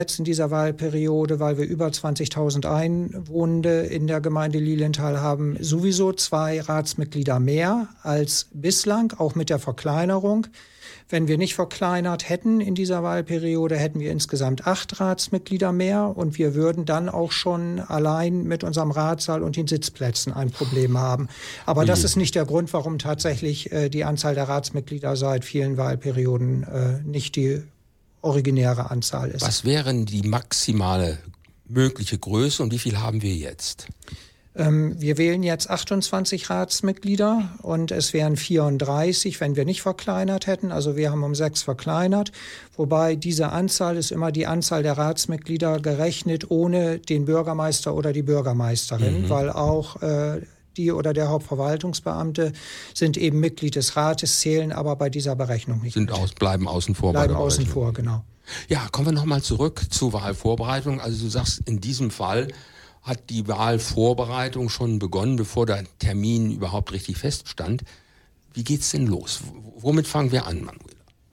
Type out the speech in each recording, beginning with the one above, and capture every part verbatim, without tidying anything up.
Jetzt in dieser Wahlperiode, weil wir über zwanzigtausend Einwohner in der Gemeinde Lilienthal haben, sowieso zwei Ratsmitglieder mehr als bislang, auch mit der Verkleinerung. Wenn wir nicht verkleinert hätten in dieser Wahlperiode, hätten wir insgesamt acht Ratsmitglieder mehr und wir würden dann auch schon allein mit unserem Ratssaal und den Sitzplätzen ein Problem haben. Aber das ist nicht der Grund, warum tatsächlich äh, die Anzahl der Ratsmitglieder seit vielen Wahlperioden äh, nicht die originäre Anzahl ist. Was wären die maximale mögliche Größe und wie viel haben wir jetzt? Ähm, wir wählen jetzt achtundzwanzig Ratsmitglieder und es wären vierunddreißig, wenn wir nicht verkleinert hätten. Also wir haben um sechs verkleinert. Wobei diese Anzahl ist immer die Anzahl der Ratsmitglieder gerechnet ohne den Bürgermeister oder die Bürgermeisterin, mhm. weil auch äh, die oder der Hauptverwaltungsbeamte sind eben Mitglied des Rates, zählen aber bei dieser Berechnung nicht. Sind aus, bleiben außen vor. Bleiben außen vor, genau. Ja, kommen wir nochmal zurück zur Wahlvorbereitung. Also du sagst, in diesem Fall hat die Wahlvorbereitung schon begonnen, bevor der Termin überhaupt richtig feststand. Wie geht's denn los? W- womit fangen wir an, Manuela?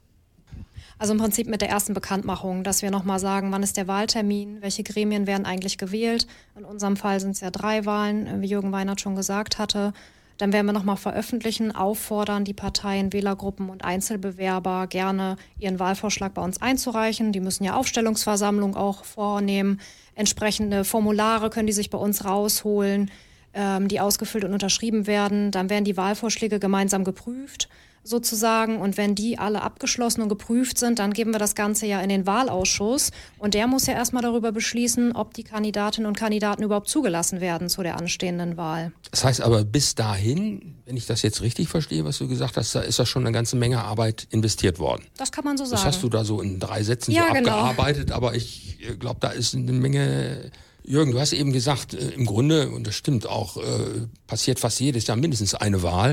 Also im Prinzip mit der ersten Bekanntmachung, dass wir nochmal sagen, wann ist der Wahltermin, welche Gremien werden eigentlich gewählt. In unserem Fall sind es ja drei Wahlen, wie Jürgen Weinert schon gesagt hatte. Dann werden wir nochmal veröffentlichen, auffordern, die Parteien, Wählergruppen und Einzelbewerber gerne ihren Wahlvorschlag bei uns einzureichen. Die müssen ja Aufstellungsversammlung auch vornehmen. Entsprechende Formulare können die sich bei uns rausholen, ähm, die ausgefüllt und unterschrieben werden. Dann werden die Wahlvorschläge gemeinsam geprüft sozusagen. Und wenn die alle abgeschlossen und geprüft sind, dann geben wir das Ganze ja in den Wahlausschuss. Und der muss ja erstmal darüber beschließen, ob die Kandidatinnen und Kandidaten überhaupt zugelassen werden zu der anstehenden Wahl. Das heißt aber bis dahin, wenn ich das jetzt richtig verstehe, was du gesagt hast, da ist da schon eine ganze Menge Arbeit investiert worden. Das kann man so sagen. Das hast du da so in drei Sätzen ja, so genau. abgearbeitet, aber ich glaube, da ist eine Menge. Jürgen, du hast eben gesagt, äh, im Grunde, und das stimmt auch, äh, passiert fast jedes Jahr mindestens eine Wahl.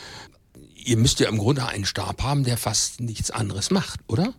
Ihr müsst ja im Grunde einen Stab haben, der fast nichts anderes macht, oder?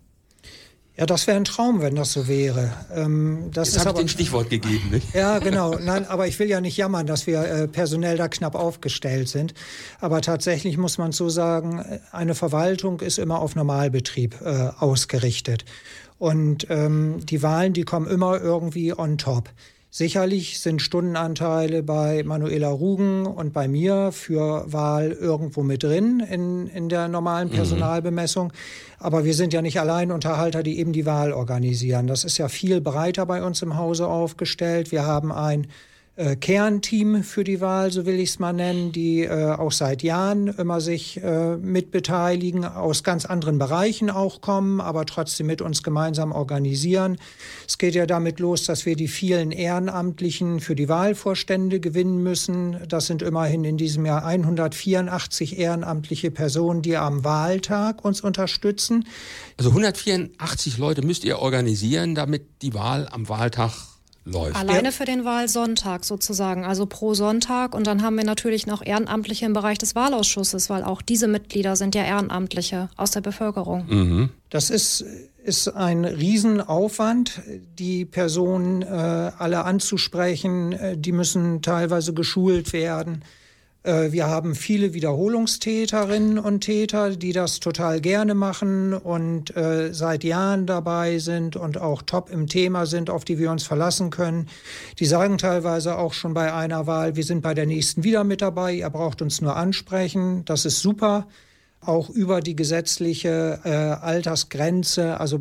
Ja, das wäre ein Traum, wenn das so wäre. Ähm, das Jetzt ist habe ich aber den Stichwort gegeben, nicht? Ja, genau. Nein, aber ich will ja nicht jammern, dass wir äh, personell da knapp aufgestellt sind. Aber tatsächlich muss man so sagen, eine Verwaltung ist immer auf Normalbetrieb äh, ausgerichtet. Und ähm, die Wahlen, die kommen immer irgendwie on top. Sicherlich sind Stundenanteile bei Manuela Rugen und bei mir für Wahl irgendwo mit drin in, in der normalen Personalbemessung. Aber wir sind ja nicht Alleinunterhalter, die eben die Wahl organisieren. Das ist ja viel breiter bei uns im Hause aufgestellt. Wir haben ein äh, Kernteam für die Wahl, so will ich es mal nennen, die äh, auch seit Jahren immer sich äh, mitbeteiligen, aus ganz anderen Bereichen auch kommen, aber trotzdem mit uns gemeinsam organisieren. Es geht ja damit los, dass wir die vielen Ehrenamtlichen für die Wahlvorstände gewinnen müssen. Das sind immerhin in diesem Jahr hundertvierundachtzig ehrenamtliche Personen, die am Wahltag uns unterstützen. Also hundertvierundachtzig Leute müsst ihr organisieren, damit die Wahl am Wahltag läuft. Alleine Ja. für den Wahlsonntag sozusagen, also pro Sonntag. Und dann haben wir natürlich noch Ehrenamtliche im Bereich des Wahlausschusses, weil auch diese Mitglieder sind ja Ehrenamtliche aus der Bevölkerung. Mhm. Das ist, ist ein Riesenaufwand, die Personen äh, alle anzusprechen. Äh, die müssen teilweise geschult werden. Äh, wir haben viele Wiederholungstäterinnen und Täter, die das total gerne machen und äh, seit Jahren dabei sind und auch top im Thema sind, auf die wir uns verlassen können. Die sagen teilweise auch schon bei einer Wahl, wir sind bei der nächsten wieder mit dabei, ihr braucht uns nur ansprechen. Das ist super. Auch über die gesetzliche äh, Altersgrenze. Also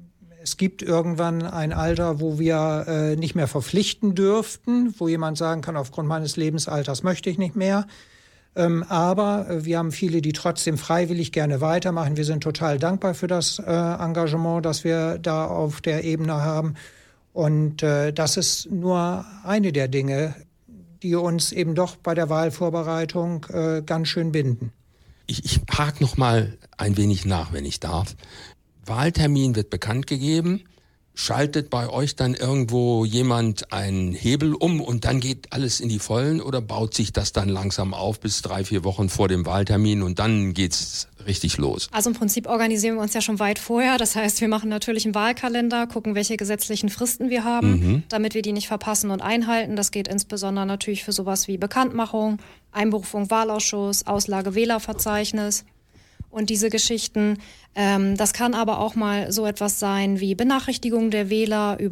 es gibt irgendwann ein Alter, wo wir äh, nicht mehr verpflichten dürften, wo jemand sagen kann, aufgrund meines Lebensalters möchte ich nicht mehr. Ähm, aber äh, wir haben viele, die trotzdem freiwillig gerne weitermachen. Wir sind total dankbar für das äh, Engagement, das wir da auf der Ebene haben. Und äh, das ist nur eine der Dinge, die uns eben doch bei der Wahlvorbereitung äh, ganz schön binden. Ich, ich hake noch mal ein wenig nach, wenn ich darf. Wahltermin wird bekannt gegeben. Schaltet bei euch dann irgendwo jemand einen Hebel um und dann geht alles in die Vollen oder baut sich das dann langsam auf bis drei, vier Wochen vor dem Wahltermin und dann geht's richtig los? Also im Prinzip organisieren wir uns ja schon weit vorher. Das heißt, wir machen natürlich einen Wahlkalender, gucken, welche gesetzlichen Fristen wir haben, mhm. damit wir die nicht verpassen und einhalten. Das geht insbesondere natürlich für sowas wie Bekanntmachung, Einberufung Wahlausschuss, Auslage Wählerverzeichnis. und diese Geschichten. Ähm, das kann aber auch mal so etwas sein wie Benachrichtigung der Wähler über